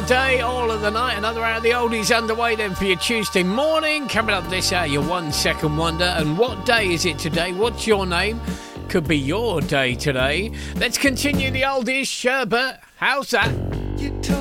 day, all of the night. Another hour of the oldies underway then for your Tuesday morning. Coming up this hour, your 1 second wonder. And what day is it today? What's your name? Could be your day today. Let's continue the oldies, Sherbet. How's that?